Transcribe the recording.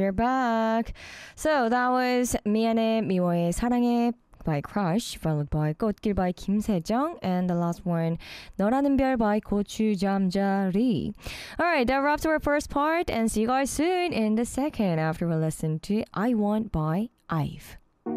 we're back. So that was 미안해 미워의 사랑해 by Crush, followed by 꽃길 by 김세정, and the last one, 너라는 별 by 고추잠자리. Alright, that wraps up our first part, and see you guys soon in the second after we listen to I Want by IVE.